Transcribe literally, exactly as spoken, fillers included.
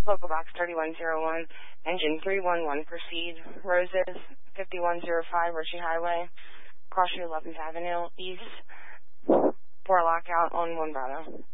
Local box thirty-one oh one, engine three one one, proceed. Roses, fifty-one oh five, Ritchie Highway, cross your eleventh Avenue, east, for a lockout on one Bravo.